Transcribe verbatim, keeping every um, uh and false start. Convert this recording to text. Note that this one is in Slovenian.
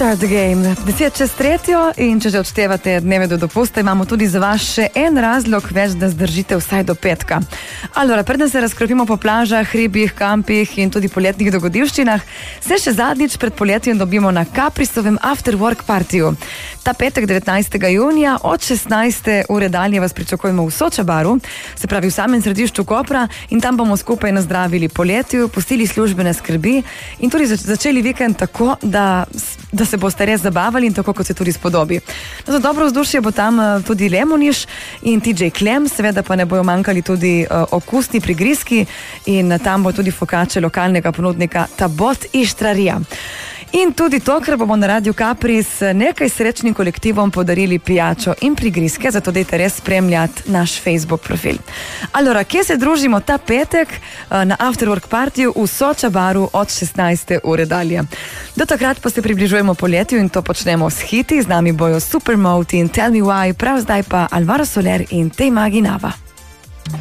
Start the game. Deset čez tretjo in če že odštevate dneve do dopusta, imamo tudi za vas še en razlog več, da zdržite vsaj do petka. Alora, preden se razkropimo po plažah, hribih, kampih in tudi poletnih dogodivščinah, se še zadnjič pred poletjem dobimo na Caprisovem after work partiju. Ta petek devetnajstega junija od šestnajste ure dalje vas pričakujemo v Sočabaru, se pravi v samem središču Kopra, in tam bomo skupaj nazdravili poletju, pustili službene skrbi in tudi začeli vikend tako, da, da se boste res zabavali in tako, kot se tudi spodobi. No, za dobro vzdušje bo tam tudi Lemoniš in T J Klem, seveda pa ne bojo manjkali tudi uh, okusni prigrizki in tam bo tudi fokače lokalnega ponudnika Tabot Ištrarija. In tudi to, ker bomo na Radiu Capris nekaj srečnim kolektivom podarili pijačo in prigrizke, zato dajte res spremljati naš Facebook profil. Alora, kje se družimo ta petek na Afterwork partiju v Sočabaru od šestnajste ure dalje. Do takrat pa se približujemo poletju in to počnemo s hiti, z nami bojo Supermode in Tell Me Why, prav zdaj pa Alvaro Soler in Tej Magi Nava.